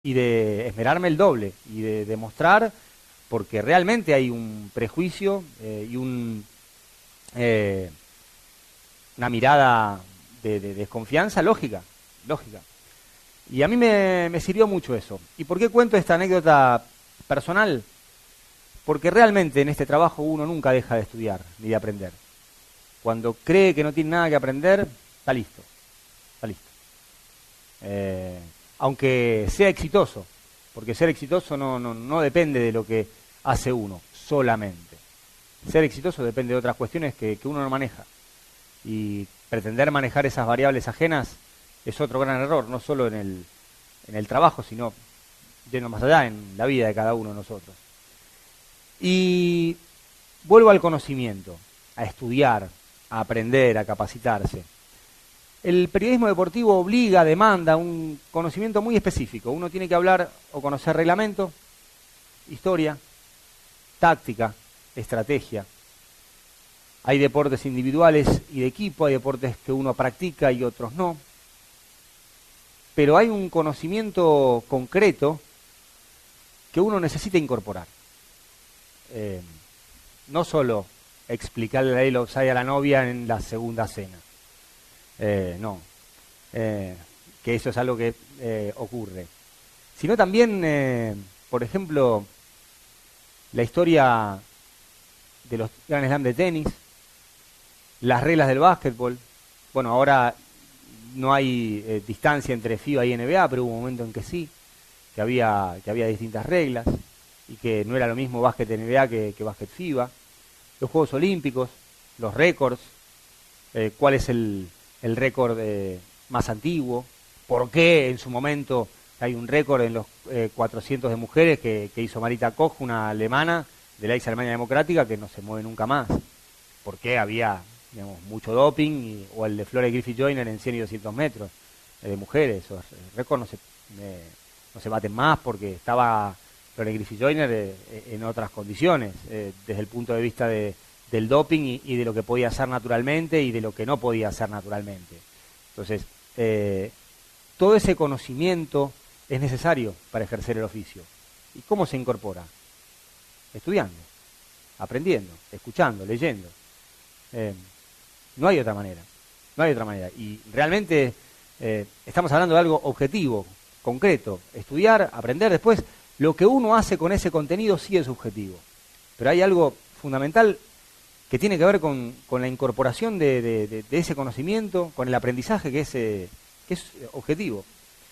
y de esmerarme el doble y de demostrar, porque realmente hay un prejuicio y eh, una mirada de desconfianza lógica, lógica. Y a mí me sirvió mucho eso. ¿Y por qué cuento esta anécdota personal? Porque realmente en este trabajo uno nunca deja de estudiar ni de aprender. Cuando cree que no tiene nada que aprender, está listo, está listo. Eh, Aunque sea exitoso, porque ser exitoso no depende de lo que hace uno solamente. Ser exitoso depende de otras cuestiones que uno no maneja. Y pretender manejar esas variables ajenas es otro gran error, no solo en el trabajo, sino yendo más allá en la vida de cada uno de nosotros. Y vuelvo al conocimiento, a estudiar, a aprender, a capacitarse. El periodismo deportivo obliga, demanda un conocimiento muy específico. Uno tiene que hablar o conocer reglamento, historia, táctica, estrategia. Hay deportes individuales y de equipo, hay deportes que uno practica y otros no. Pero hay un conocimiento concreto que uno necesita incorporar. No solo explicarle la ley offside a la novia en la segunda cena. No. Que eso es algo que ocurre. Sino también, por ejemplo, la historia de los Grand Slam de tenis, las reglas del básquetbol. Bueno, ahora no hay distancia entre FIBA y NBA, pero hubo un momento en que sí, que había distintas reglas y que no era lo mismo básquet NBA que básquet FIBA. Los Juegos Olímpicos, los récords, cuál es el récord más antiguo, por qué en su momento hay un récord en los 400 de mujeres que hizo Marita Koch, una alemana de la ex Alemania Democrática, que no se mueve nunca más, por qué había, digamos, mucho doping, o el de Flore Griffith Joyner en 100 y 200 metros de mujeres. Esos récords no se baten más porque estaba Flore Griffith Joyner en otras condiciones, desde el punto de vista del doping y de lo que podía hacer naturalmente y de lo que no podía hacer naturalmente. Entonces, todo ese conocimiento es necesario para ejercer el oficio. ¿Y cómo se incorpora? Estudiando, aprendiendo, escuchando, leyendo. No hay otra manera, no hay otra manera. Y realmente estamos hablando de algo objetivo, concreto. Estudiar, aprender, después lo que uno hace con ese contenido sí es subjetivo. Pero hay algo fundamental que tiene que ver con la incorporación de ese conocimiento, con el aprendizaje que es objetivo.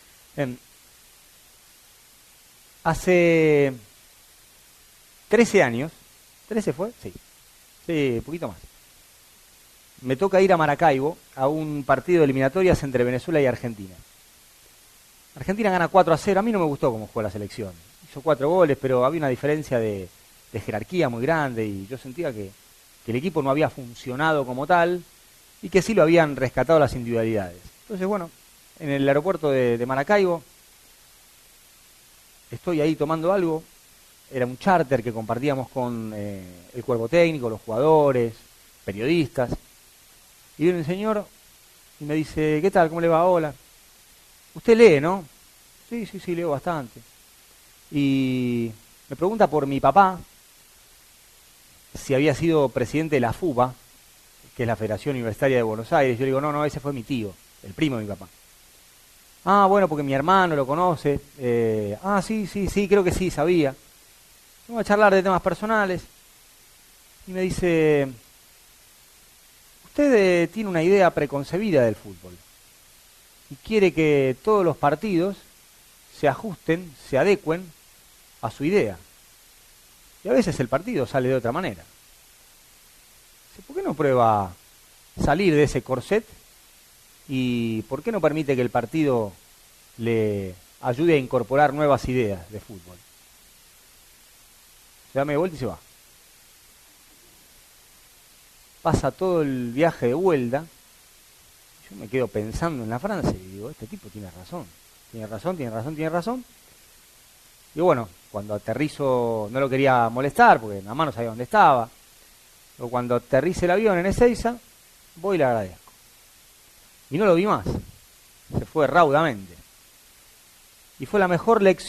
Hace 13 años, ¿13 fue? Sí, un poquito más. Me toca ir a Maracaibo a un partido de eliminatorias entre Venezuela y Argentina. Argentina gana 4-0, a mí no me gustó cómo jugó la selección. Hizo 4 goles, pero había una diferencia de jerarquía muy grande y yo sentía que el equipo no había funcionado como tal y que sí lo habían rescatado las individualidades. Entonces, bueno, en el aeropuerto de Maracaibo, estoy ahí tomando algo, era un charter que compartíamos con el cuerpo técnico, los jugadores, periodistas, y viene un señor y me dice, ¿qué tal? ¿Cómo le va? Hola. ¿Usted lee, no? Sí, leo bastante. Y me pregunta por mi papá, si había sido presidente de la FUBA, que es la Federación Universitaria de Buenos Aires. Yo le digo, no, ese fue mi tío, el primo de mi papá. Ah, bueno, porque mi hermano lo conoce. Sí, creo que sí, sabía. Vamos a charlar de temas personales. Y me dice, usted tiene una idea preconcebida del fútbol. Y quiere que todos los partidos se ajusten, se adecuen a su idea. Y a veces el partido sale de otra manera. ¿Por qué no prueba salir de ese corset? ¿Y por qué no permite que el partido le ayude a incorporar nuevas ideas de fútbol? Se da media vuelta y se va. Pasa todo el viaje de vuelta. Yo me quedo pensando en la frase y digo, este tipo tiene razón. Tiene razón. Y bueno, cuando aterrizo, no lo quería molestar porque nada más no sabía dónde estaba. Pero cuando aterrice el avión en Ezeiza, voy y le agradezco. Y no lo vi más. Se fue raudamente. Y fue la mejor lección